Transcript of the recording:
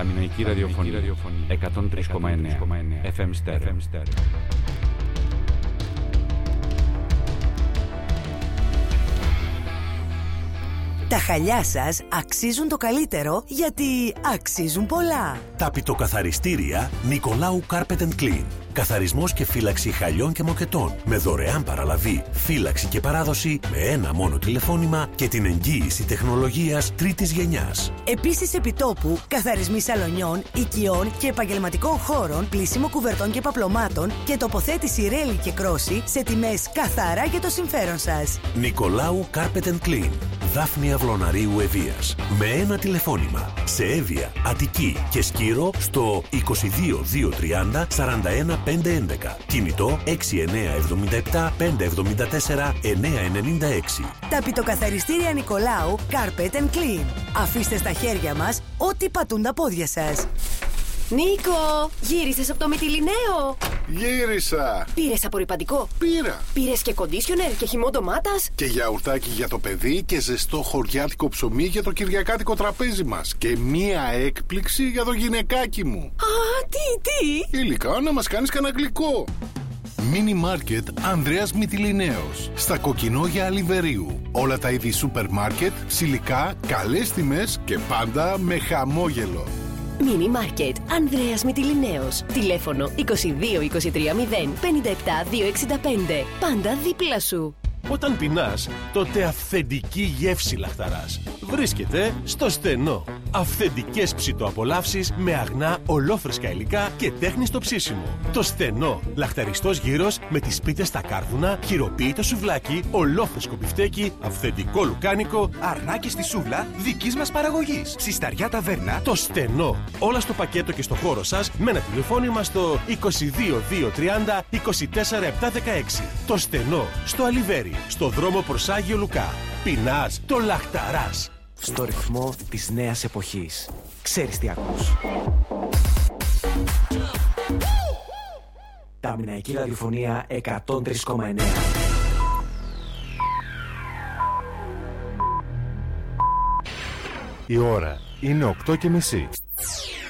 Ταμιναϊκή ραδιοφωνία 103,9 FM Stereo. Τα χαλιά σας αξίζουν το καλύτερο γιατί αξίζουν πολλά. Τα πιτοκαθαριστήρια Νικολάου Carpet & Clean. Καθαρισμός και φύλαξη χαλιών και μοκετών. Με δωρεάν παραλαβή, φύλαξη και παράδοση με ένα μόνο τηλεφώνημα και την εγγύηση τεχνολογίας τρίτης γενιάς. Επίσης επιτόπου, καθαρισμοί σαλονιών, οικειών και επαγγελματικών χώρων, πλύσιμο κουβερτών και παπλωμάτων και τοποθέτηση ρέλη και κρόση σε τιμές καθαρά για το συμφέρον σας. Νικολάου Carpet & Clean. Δάφνη Αυλωναρίου Ευβοίας. Με ένα τηλεφώνημα. Σε Εύβοια, Αττική και Σκύρο στο 22 230 41 511. Κινητό 6977 574 996. Τα πιτοκαθαριστήρια Νικολάου Carpet & Clean. Αφήστε στα χέρια μας ό,τι πατούν τα πόδια σας. Νίκο, γύρισες από το Μυτιληναίο? Γύρισα. Πήρες απορρυπαντικό? Πήρα. Πήρες και κοντίσιονερ και χυμό ντομάτας? Και γιαουρτάκι για το παιδί και ζεστό χωριάτικο ψωμί για το κυριακάτικο τραπέζι μας. Και μία έκπληξη για το γυναικάκι μου. Α, τι? Υλικά να μας κάνεις κανένα γλυκό. Μίνι μάρκετ Ανδρέας Μυτιληναίος. Στα Κοκκινόγια Αλιβερίου. Όλα τα είδη σούπερ μάρκετ, ψιλικά, καλές τιμές και πάντα με χαμόγελο. Μίνι μάρκετ Ανδρέας Μυτιληναίος. Τηλέφωνο 22 23 0 57 265. Πάντα δίπλα σου. Όταν πεινάς, τότε αυθεντική γεύση λαχταράς βρίσκεται στο Στενό. Αυθεντικές ψητοαπολαύσεις με αγνά ολόφρεσκα υλικά και τέχνη στο ψήσιμο. Το Στενό. Λαχταριστός γύρος με τις πίτες στα κάρβουνα, χειροποίητο σουβλάκι, ολόφρεσκο μπιφτέκι, αυθεντικό λουκάνικο, αρνάκι στη σούβλα δικής μας παραγωγής. Συσταριά ταβέρνα. Το Στενό. Όλα στο πακέτο και στο χώρο σας με ένα τηλεφώνημα στο 22 230 24 716. Το Στενό. Στο Αλιβέρι. Στο δρόμο προς Άγιο Λουκά. Πεινάς, το λαχταράς. Στο ρυθμό της νέας εποχής. Ξέρεις τι ακούς. Ταμιναϊκή ραδιοφωνία 103,9. Η ώρα είναι 8:30.